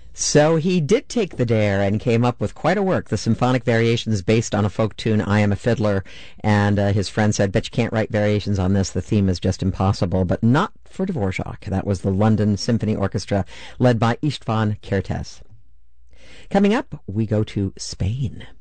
So he did take the dare and came up with quite a work, the symphonic variations based on a folk tune, I Am a Fiddler, and his friend said, bet you can't write variations on this, the theme is just impossible, but not for Dvorak. That was the London Symphony Orchestra, led by István Kertész. Coming up, we go to Spain.